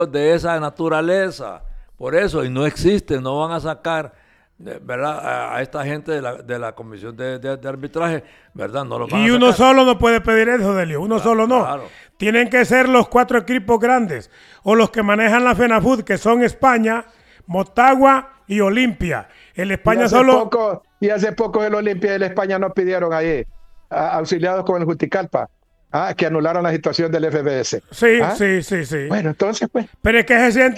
de esa naturaleza. Por eso, y no existe, no van a sacar, ¿verdad? A esta gente de la comisión de arbitraje, ¿verdad? No los van Y a uno sacar. solo no puede pedir eso, Delio. Uno solo no. Claro. Tienen que ser los 4 equipos grandes o los que manejan la FENAFUT, que son España, Motagua y Olimpia. El España Y hace poco el Olimpia y el España nos pidieron ahí, auxiliados con el Juticalpa, que anularon la situación del FBS. Sí, ¿Ah? sí. Bueno, entonces, pues. Pero es que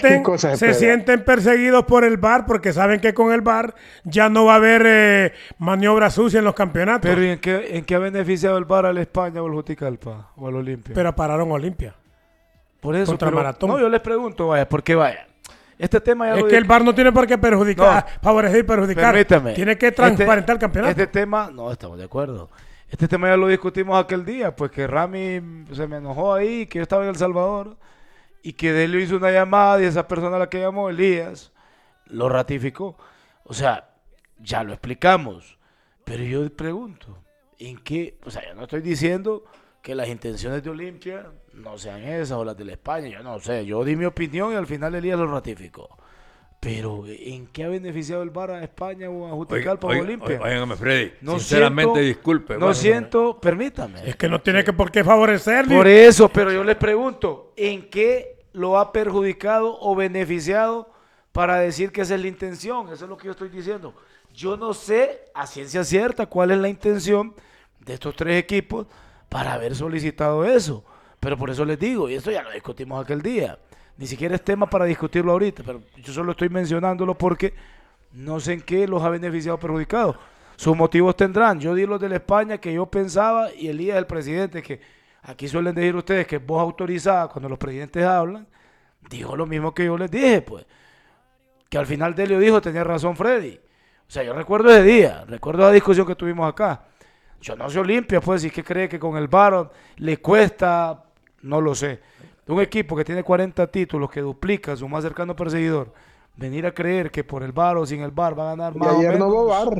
se sienten perseguidos por el VAR porque saben que con el VAR ya no va a haber maniobra sucia en los campeonatos. Pero ¿y en qué ha beneficiado el VAR al España o al Juticalpa o al Olimpia? Pero pararon Olimpia. Por eso, contra Maratón. No, yo les pregunto, vaya, porque vaya. Este tema ya es que el VAR no tiene por qué perjudicar, favorecer y perjudicar. Permítame. Tiene que transparentar el campeonato. Este tema, no, estamos de acuerdo. Este tema ya lo discutimos aquel día, pues que Rami se me enojó ahí, que yo estaba en El Salvador y que Delio hizo una llamada y esa persona a la que llamó, Elías, lo ratificó. O sea, ya lo explicamos. Pero yo pregunto, ¿en qué? O sea, yo no estoy diciendo que las intenciones de Olimpia no sean esas o las de la España, yo no sé, yo di mi opinión y al final Elías lo ratificó. Pero ¿en qué ha beneficiado el VAR a España o a Juticalpa o a Olimpia? Óigame, Freddy, No sinceramente siento, disculpe. No siento, permítame. Es que no tiene que por qué favorecerle. Por eso, pero yo les pregunto, ¿en qué lo ha perjudicado o beneficiado para decir que esa es la intención? Eso es lo que yo estoy diciendo. Yo no sé a ciencia cierta cuál es la intención de estos 3 equipos para haber solicitado eso. Pero por eso les digo, y esto ya lo discutimos aquel día, ni siquiera es tema para discutirlo ahorita, pero yo solo estoy mencionándolo porque no sé en qué los ha beneficiado o perjudicado. Sus motivos tendrán. Yo di los de la España que yo pensaba, y Elías, el presidente, que aquí suelen decir ustedes que es voz autorizada cuando los presidentes hablan, dijo lo mismo que yo les dije, pues. Que al final Delio dijo, tenía razón Freddy. O sea, yo recuerdo ese día, recuerdo la discusión que tuvimos acá. Yo no soy Olimpia, pues, si es que cree que con el VAR le cuesta, no lo sé. Un equipo que tiene 40 títulos, que duplica a su más cercano perseguidor, venir a creer que por el VAR o sin el VAR va a ganar más o menos. Ayer no hubo VAR.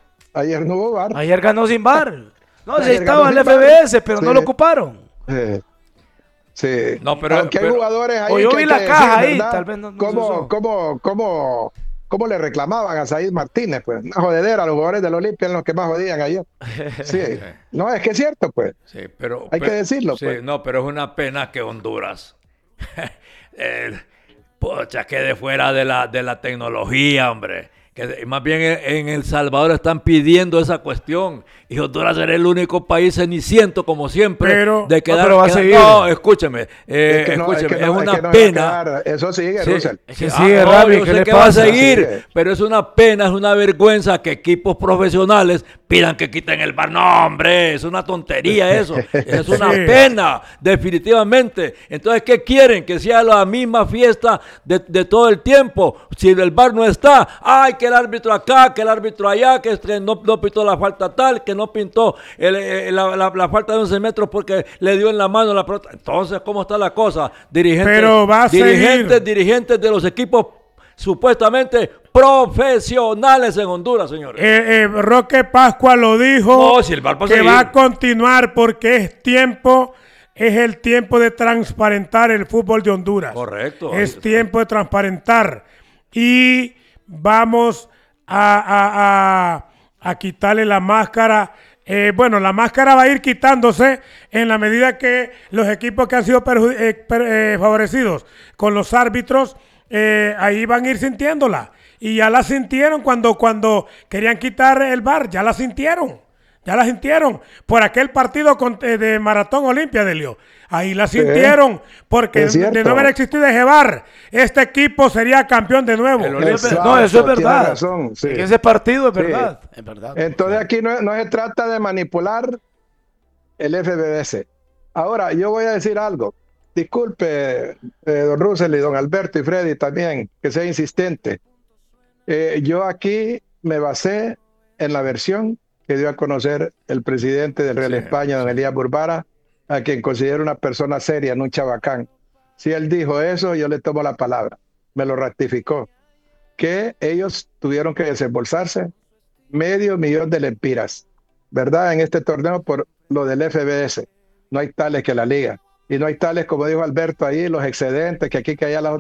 Ayer ganó sin VAR. No, sí Ayer estaba ganó el sin FBS, pero sí. no lo ocuparon. Sí. No, pero, aunque hay jugadores ahí. O yo que vi hay la que caja decir, ahí, ¿verdad? tal vez no se usó. ¿Cómo le reclamaban a Said Martínez? Pues una jodedera a los jugadores del Olimpia en los que más jodían ayer. Sí. No, es que es cierto, pues. Sí, pero, hay que decirlo, sí, pues. No, pero es una pena que Honduras pocha, quede fuera de la tecnología, hombre. Que más bien en El Salvador están pidiendo esa cuestión y Honduras será el único país ceniciento, como siempre, pero, de quedar. Pero va a seguir. No, escúcheme, escúcheme, es una pena. Eso sigue, Sí, Russell. Es que sigue, Rami, yo ¿qué sé le que va a pasa? seguir, Sigue. pero es una pena, es una vergüenza que equipos profesionales pidan que quiten el VAR. No, hombre, es una tontería eso. Es una pena, definitivamente. Entonces, ¿qué quieren? Que sea la misma fiesta de todo el tiempo. Si el VAR no está, ay, que el árbitro acá, que el árbitro allá, que no pintó la falta tal, que no pintó la falta de 11 metros porque le dio en la mano la pelota. Entonces, ¿cómo está la cosa? Pero va a Dirigentes de los equipos supuestamente profesionales en Honduras, señores. Roque Pascua lo dijo, No, si el VAR va a que seguir. va a continuar porque es el tiempo de transparentar el fútbol de Honduras. Correcto. Es tiempo de transparentar y vamos a quitarle la máscara. Bueno, la máscara va a ir quitándose en la medida que los equipos que han sido favorecidos con los árbitros, ahí van a ir sintiéndola. Y ya la sintieron cuando querían quitar el VAR, ya la sintieron. Por aquel partido de Maratón Olimpia, Delio. Ahí la sintieron, porque de no haber existido ese VAR, este equipo sería campeón de nuevo. Exacto, no, eso es verdad. tiene razón, sí. Que ese partido es Sí. verdad. Es verdad. Entonces aquí no se trata de manipular el FBS. Ahora, yo voy a decir algo. Disculpe, don Russell y don Alberto y Freddy también, que sea insistente. Yo aquí me basé en la versión que dio a conocer el presidente del Real España, don Elías Burbara, a quien considero una persona seria, no un chabacán. Si él dijo eso, yo le tomo la palabra. Me lo ratificó. Que ellos tuvieron que desembolsarse $500,000 de lempiras, ¿verdad? En este torneo por lo del FBS. No hay tales que la liga. y no hay tales, como dijo Alberto ahí, los excedentes que aquí que allá las